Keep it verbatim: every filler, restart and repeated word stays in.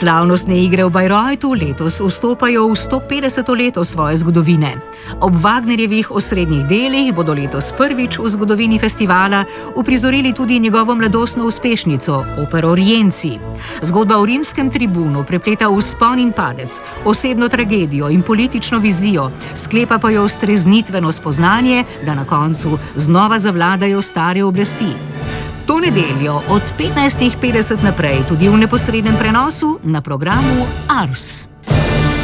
Slavnostne igre v Bayreuthu letos vstopajo v sto petdeseto leto svoje zgodovine. Ob Wagnerjevih osrednjih delih bodo letos prvič v zgodovini festivala uprizorili tudi njegovo mladostno uspešnico, opero Rienzi. Zgodba o rimskem tribunu prepleta vzpon in padec, osebno tragedijo in politično vizijo, sklepa pa jo streznitveno spoznanje, da na koncu znova zavladajo stare oblasti. To nedeljo od petnajstih petdeset naprej tudi v neposrednem prenosu na programu Ars.